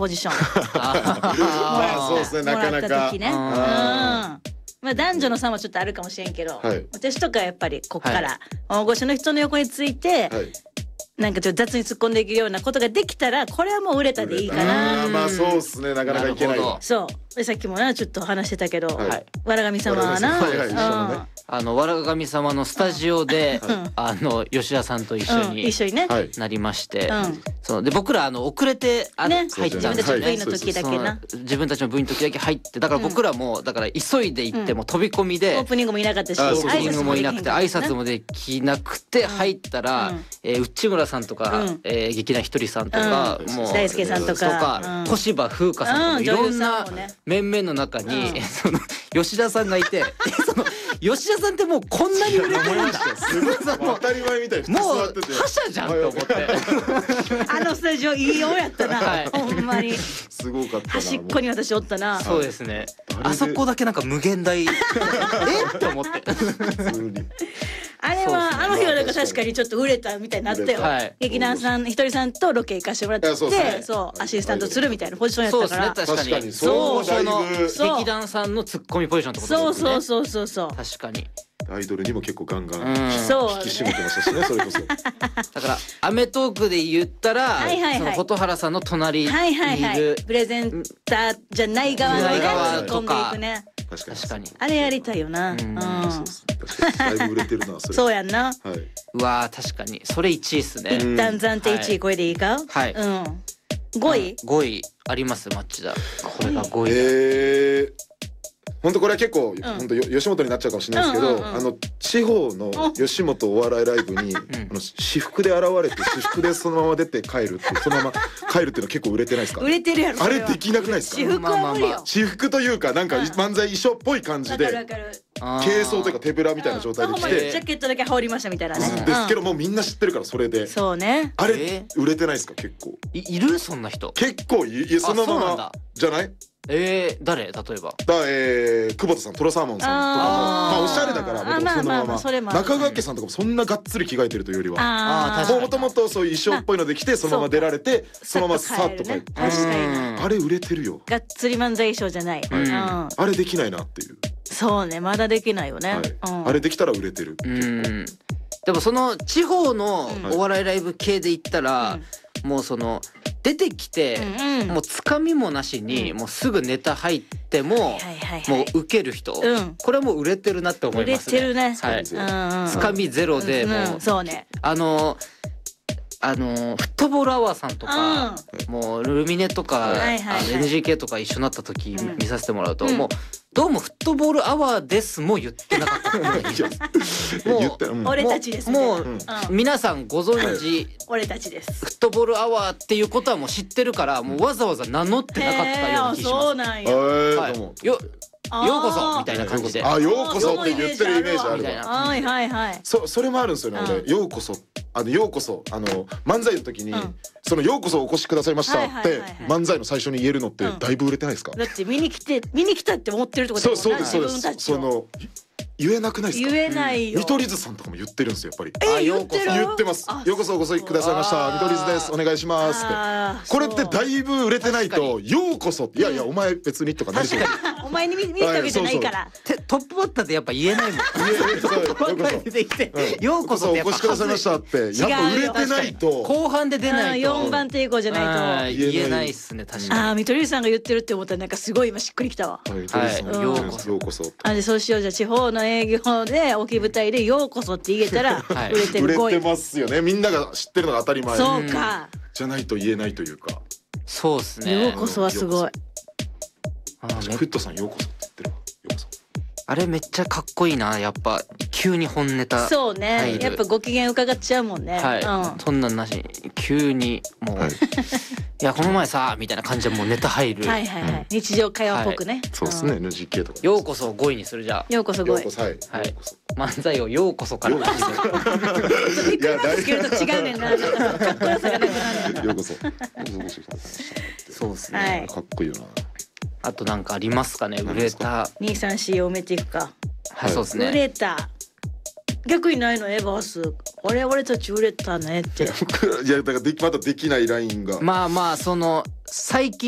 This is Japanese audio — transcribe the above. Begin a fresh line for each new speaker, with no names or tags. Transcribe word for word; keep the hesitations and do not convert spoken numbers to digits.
ポジション
あそうですね、なかなか
もらった時ね、うん、まあ男女の差もちょっとあるかもしれんけど、はい、私とかやっぱりこっから大御所の人の横について、はい、なんかちょっと雑に突っ込んでいけるようなことができたらこれはもう売れたでいいかな。
あまあそうっすね、なかなかいけないわ。
そうでさっきもなちょっと話してたけど、はい、わらがみ様はな、
そうです、ね、あのわらがみ様のスタジオで、うん、あの吉田さんと一緒に、うん、一緒にねなりまして、うん、そうで僕らあの遅れてあ、ね、入ったんですよね。
自分たちの V の時だけな、
自分たちの V の時だけ入って、だから僕らもだから急いで行っても飛び込みで、
オープニングもいなかったし、
オープニングもいなくて挨拶もできなくて入ったら、うんえー、内村さんとか、うんえー、劇団ひとりさんとか、
うん、もう大輔さんとか、
うん、小芝風花さんとか、うん、いろんな面々の中に、うん、その吉田さんがいてその吉田さんってもうこんなに売れてるんだ
すごい当たり前みたいに
もう覇者じゃんと思って
あのスタジオいいようやったな、はい、ほんまに
すごかったな。
端っこに私おったな。
そうですね、あそこだけなんか無限大えって思って
あれは、ね、あの日はなんか確かにちょっと売れたみたいになったよ、はい、劇団さんひとりさんとロケ行かしてもらってそう、ね、そうアシスタントするみたいなポジションやったから。
そうですね、確かにそうそうの劇団さんのツッコミポジションってことですね。
そうそうそうそう
確かに
アイドルにも結構ガンガン引き締めてましたしね、それこそ。
だから『アメトーーク』で言ったら、はいはいはい、その蛍原さんの隣にいる、はいはいはい、
プレゼンターじゃない側の
側
とか、ね、
確かに
確かに
あれやりたいよな。うん、うん、
だいぶ売れてるなそれ。
そうやんな。
はい、
うわ確かにそれいちいっすね。
一旦暫定いちいこれでいいか。
はい。
うん。ごい？
ごいありますマッチだ。これがごい。
えー本当これは結構、うん、本当吉本になっちゃうかもしれないですけど、うんうんうん、あの地方の吉本お笑いライブに、うん、あの私服で現れて私服でそのまま出て帰るってそのまま帰るっていうの結構売れてないですか？
売れてるやろ。
あれできなくないですか？
私服は無理よ。
私服というかなんか漫才衣装っぽい感じで軽装というか手ぶらみたいな状態で来て、
うん、ジャケットだけ羽織りましたみたいなね、
うん、ですけどもうみんな知ってるからそれで。
そうね。
あれ売れてないですか？結構
い, いるそんな人
結構 い, いそのままじゃない？
えー、誰例えばだ、
えー、久保田さん、トロサーモンさんとかもまあおしゃれだからもともとそのまま中川家さんとかもそんながっつり着替えてるというよりはもともとそういう衣装っぽいので着てそのまま出られてそのままさっと帰る。あれ売れてるよ。
がっつり漫才衣装じゃない、はい、うん、
あれできないなっていう。
そうね、まだできないよね、はい、
うん、あれできたら売れてる。
うんでもその地方のお笑いライブ系で言ったら、うん、もうその出てきて、うんうん、もうつかみもなしに、うん、もうすぐネタ入っても、はいはいはいはい、もう受ける人、うん、これも売れてるなって思いますね。
売れてるね、
はい、うんうん、つかみゼロでもう、うんうん、
そうね、
あのあのフットボールアワーさんとか、うん、もうルミネとか、はいはいはい、エヌジーケー とか一緒になった時見させてもらうと、うん、もうどうもフットボールアワーですも言ってなかったもう、
うん、俺たちです
ね。もう、うん、皆さんご存知
俺たちです。
フットボールアワーっていうことはもう知ってるからもうわざわざ名乗ってなかったような気します。
そうなんや、
はい、よようこそみたいな感じで、
あようこそって言ってるイメージあるわ。
はいはいはい。
そそれもあるんですよね。俺ようこそあのようこそあの漫才の時に、うん、そのようこそお越しくださいましたって漫才の最初に言えるのってだいぶ売れてないですか？
だって見に来て見に来たって思ってるってことだもんな。
そうそうですそうです。その言えなくないですか？
言えないよ。
見取り図さんとかも言ってるんですよやっぱり。
え言ってる？
言ってます。ようこそお越しくださいました見取り図ですお願いしますって。これってだいぶ売れてないとようこそいやいやお前別にとかなりそう。
お前に見に来たわけじゃないから。
トップバッターでやっぱ言えないもん。トップバッターでできてようこそ
お越しくださいましたってやっぱ売れてないと
後半で出ないと
よんばん抵抗じゃないと
言えないっすね確かに。
ああ見取り図さんが言ってるって思ったらなんかすごい今しっくりきたわ。
はいようこそ。
あでそうしようじゃあ地方の営業で大きい舞台でようこそって言えたら売れてる。
売れてますよね。みんなが知ってるのが当たり前。
そうか。
じゃないと言えないというか。
そうですね。
ようこそはすごい。
フットさんようこそって言ってるわ。ようこそ。
あれめっちゃかっこいいなやっぱ急に本ネタ。
そうねやっぱご機嫌伺っちゃうもんね。
はい、うん、そんなんなし急にもう、はい、いやこの前さみたいな感じでもうネタ入る。
はいはいはい、うん、日常会話っぽくね、はい、
そうですね エヌジーケー とか
ようこそをごいにする。じゃあ
ようこそごい、
はいはい、
漫才をようこそから始める。
ビッグマウスつけると違うねんな。なんかかっこよさがなくなる。
ようこそ
そうですね、
はい、
かっこいいよな。
あとなんかありますかね売れた。
にさんしを埋めていくか。
はい、そうですね。
売れた。逆にないのエバース。あれ俺たち売れたねって。
いやだからでまだできないラインが。
まあまあその最近